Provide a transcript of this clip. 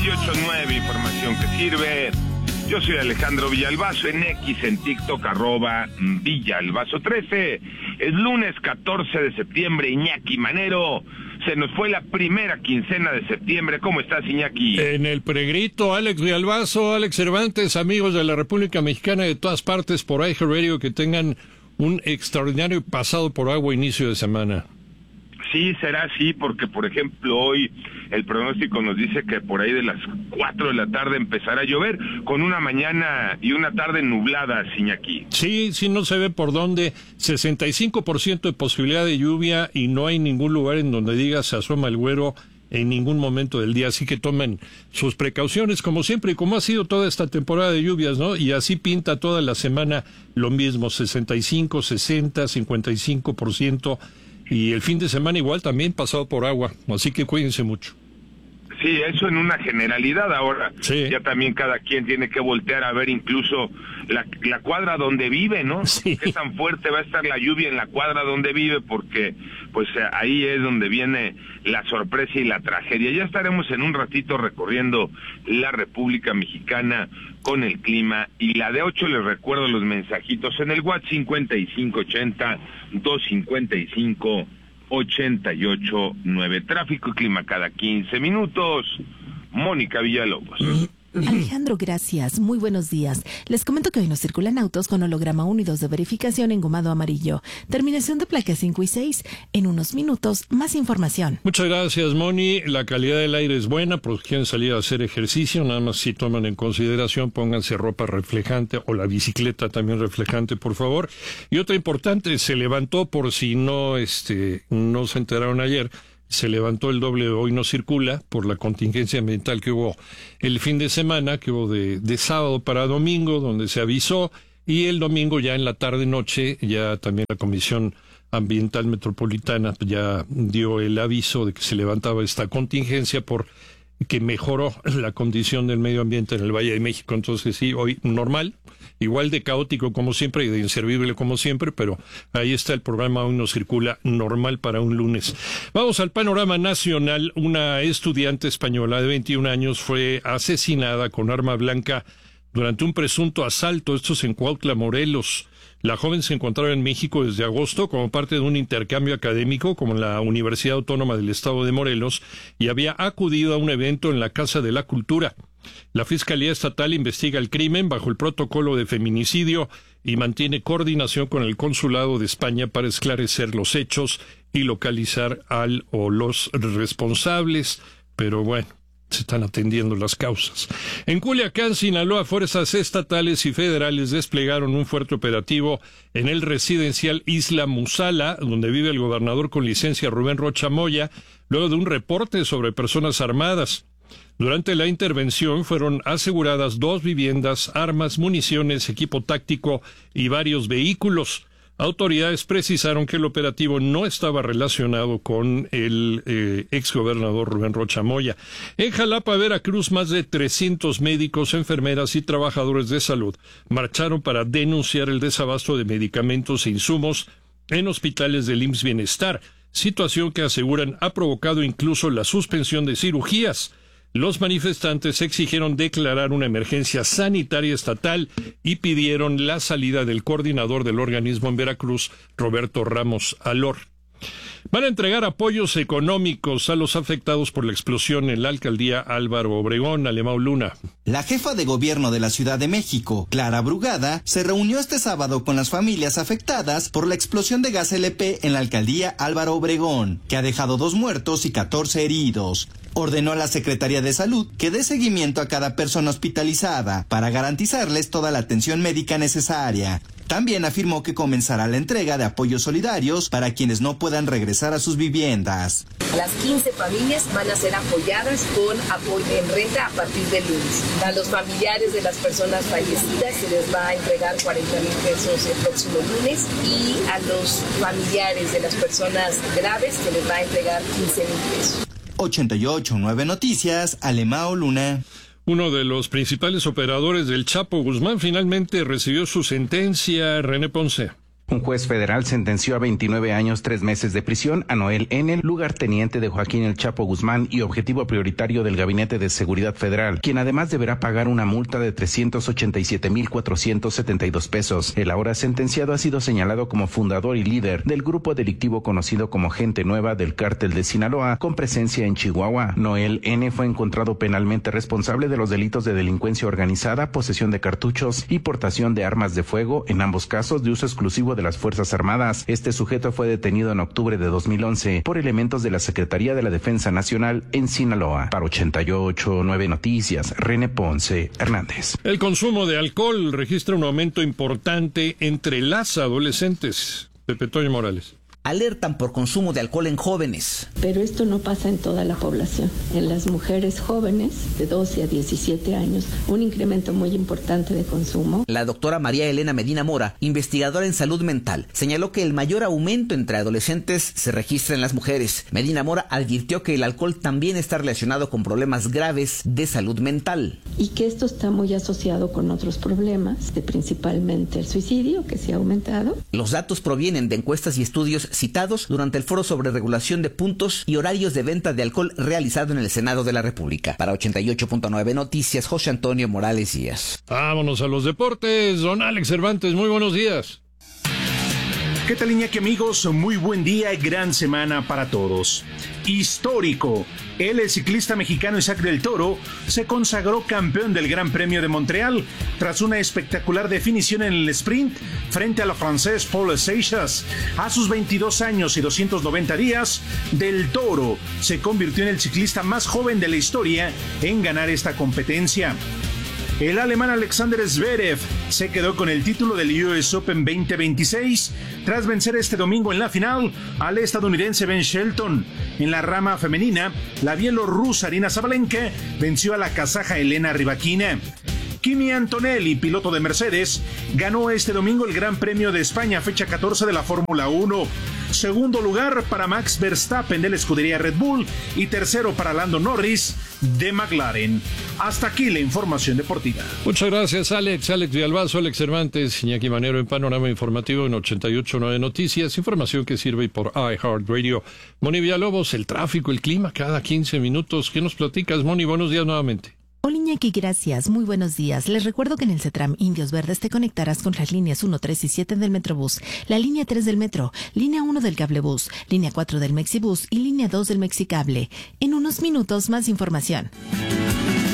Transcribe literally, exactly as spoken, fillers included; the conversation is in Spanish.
ocho nueve, información que sirve. Yo soy Alejandro Villalbazo, en X, en TikTok, arroba Villalbazo trece. Es lunes catorce de septiembre, Iñaki Manero. Se nos fue la primera quincena de septiembre. ¿Cómo estás, Iñaki? En el pregrito, Alex Villalbazo, Alex Cervantes, amigos de la República Mexicana de todas partes por iHeartRadio, que tengan un extraordinario pasado por agua inicio de semana. Sí, será así, porque por ejemplo hoy el pronóstico nos dice que por ahí de las cuatro de la tarde empezará a llover, con una mañana y una tarde nubladas, Iñaki. Sí, sí, no se ve por dónde, sesenta y cinco por ciento de posibilidad de lluvia y no hay ningún lugar en donde diga se asoma el güero en ningún momento del día, así que tomen sus precauciones como siempre y como ha sido toda esta temporada de lluvias, ¿no? Y así pinta toda la semana lo mismo, sesenta y cinco, sesenta, cincuenta y cinco por ciento. Y el fin de semana igual también pasado por agua, así que cuídense mucho. Sí, eso en una generalidad. Ahora sí. Ya también cada quien tiene que voltear a ver incluso la, la cuadra donde vive, ¿no? Sí. Qué tan fuerte va a estar la lluvia en la cuadra donde vive, porque pues ahí es donde viene la sorpresa y la tragedia. Ya estaremos en un ratito recorriendo la República Mexicana con el clima, y la de ocho les recuerdo los mensajitos en el WhatsApp cincuenta y cinco ochenta, doscientos cincuenta y cinco, ochenta y ocho nueve. Tráfico y clima cada quince minutos. Mónica Villalobos. Alejandro, gracias. Muy buenos días. Les comento que hoy nos circulan autos con holograma uno y dos de verificación engomado amarillo. Terminación de placas cinco y seis. En unos minutos, más información. Muchas gracias, Moni. La calidad del aire es buena, por quieren salir a hacer ejercicio. Nada más si toman en consideración, pónganse ropa reflejante o la bicicleta también reflejante, por favor. Y otra importante, se levantó, por si no, este, no se enteraron ayer, se levantó el doble de Hoy No Circula por la contingencia ambiental que hubo el fin de semana, que hubo de, de sábado para domingo, donde se avisó, y el domingo ya en la tarde-noche, ya también la Comisión Ambiental Metropolitana ya dio el aviso de que se levantaba esta contingencia por que mejoró la condición del medio ambiente en el Valle de México. Entonces sí, hoy normal, igual de caótico como siempre y de inservible como siempre, pero ahí está el programa Hoy No Circula, normal para un lunes. Vamos al panorama nacional. Una estudiante española de veintiún años fue asesinada con arma blanca durante un presunto asalto, esto es en Cuautla, Morelos. La joven se encontraba en México desde agosto como parte de un intercambio académico como en la Universidad Autónoma del Estado de Morelos y había acudido a un evento en la Casa de la Cultura. La Fiscalía Estatal investiga el crimen bajo el protocolo de feminicidio y mantiene coordinación con el Consulado de España para esclarecer los hechos y localizar al o los responsables. Pero bueno, se están atendiendo las causas. En Culiacán, Sinaloa, fuerzas estatales y federales desplegaron un fuerte operativo en el residencial Isla Musala, donde vive el gobernador con licencia Rubén Rocha Moya, luego de un reporte sobre personas armadas. Durante la intervención fueron aseguradas dos viviendas, armas, municiones, equipo táctico y varios vehículos. Autoridades precisaron que el operativo no estaba relacionado con el eh, exgobernador Rubén Rocha Moya. En Jalapa, Veracruz, más de trescientos médicos, enfermeras y trabajadores de salud marcharon para denunciar el desabasto de medicamentos e insumos en hospitales del I M S S Bienestar, situación que aseguran ha provocado incluso la suspensión de cirugías. Los manifestantes exigieron declarar una emergencia sanitaria estatal y pidieron la salida del coordinador del organismo en Veracruz, Roberto Ramos Alor. Van a entregar apoyos económicos a los afectados por la explosión en la alcaldía Álvaro Obregón. Alemão Luna. La jefa de gobierno de la Ciudad de México, Clara Brugada, se reunió este sábado con las familias afectadas por la explosión de gas L P en la alcaldía Álvaro Obregón, que ha dejado dos muertos y catorce heridos. Ordenó a la Secretaría de Salud que dé seguimiento a cada persona hospitalizada para garantizarles toda la atención médica necesaria. También afirmó que comenzará la entrega de apoyos solidarios para quienes no puedan regresar a sus viviendas. Las quince familias van a ser apoyadas con apoyo en renta a partir del lunes. A los familiares de las personas fallecidas se les va a entregar cuarenta mil pesos el próximo lunes y a los familiares de las personas graves se les va a entregar quince mil pesos. ochenta y ocho punto nueve Noticias, Alemão Luna. Uno de los principales operadores del Chapo Guzmán finalmente recibió su sentencia. René Ponce. Un juez federal sentenció a veintinueve años, tres meses de prisión a Noel N., lugarteniente de Joaquín El Chapo Guzmán y objetivo prioritario del Gabinete de Seguridad Federal, quien además deberá pagar una multa de trescientos ochenta y siete mil cuatrocientos setenta y dos pesos. El ahora sentenciado ha sido señalado como fundador y líder del grupo delictivo conocido como Gente Nueva del Cártel de Sinaloa, con presencia en Chihuahua. Noel N. fue encontrado penalmente responsable de los delitos de delincuencia organizada, posesión de cartuchos y portación de armas de fuego, en ambos casos de uso exclusivo de las Fuerzas Armadas. Este sujeto fue detenido en octubre de dos mil once por elementos de la Secretaría de la Defensa Nacional en Sinaloa. Para ochenta y ocho punto nueve Noticias, René Ponce Hernández. El consumo de alcohol registra un aumento importante entre las adolescentes. Pepe Toño Morales. Alertan por consumo de alcohol en jóvenes. Pero esto no pasa en toda la población. En las mujeres jóvenes, de doce a diecisiete años, un incremento muy importante de consumo. La doctora María Elena Medina Mora, investigadora en salud mental, señaló que el mayor aumento entre adolescentes se registra en las mujeres. Medina Mora advirtió que el alcohol también está relacionado con problemas graves de salud mental. Y que esto está muy asociado con otros problemas, de principalmente el suicidio, que se ha aumentado. Los datos provienen de encuestas y estudios citados durante el foro sobre regulación de puntos y horarios de venta de alcohol realizado en el Senado de la República. Para ochenta y ocho punto nueve Noticias, José Antonio Morales Díaz. Vámonos a los deportes. Don Alex Cervantes, muy buenos días. ¿Qué tal, Iñaki, amigos? Muy buen día y gran semana para todos. Histórico. El ciclista mexicano Isaac del Toro se consagró campeón del Gran Premio de Montreal tras una espectacular definición en el sprint frente al francés Paul Seixas. A sus veintidós años y doscientos noventa días, Del Toro se convirtió en el ciclista más joven de la historia en ganar esta competencia. El alemán Alexander Zverev se quedó con el título del U S Open veinte veintiséis tras vencer este domingo en la final al estadounidense Ben Shelton. En la rama femenina, la bielorrusa Arina Sabalenka venció a la kazaja Elena Rybakina. Kimi Antonelli, piloto de Mercedes, ganó este domingo el Gran Premio de España, fecha catorce de la Fórmula uno. Segundo lugar para Max Verstappen de la escudería Red Bull y tercero para Lando Norris de McLaren. Hasta aquí la información deportiva. Muchas gracias, Alex. Alex Villalbazo, Alex Cervantes, Iñaki Manero en Panorama Informativo en ochenta y ocho punto nueve Noticias. Información que sirve por iHeartRadio. Moni Villalobos, el tráfico, el clima, cada quince minutos. ¿Qué nos platicas, Moni? Buenos días nuevamente. Hola Iñaki, gracias. Muy buenos días. Les recuerdo que en el CETRAM Indios Verdes te conectarás con las líneas uno, tres y siete del Metrobús, la línea tres del Metro, línea uno del Cablebús, línea cuatro del Mexibús y línea dos del Mexicable. En unos minutos más información.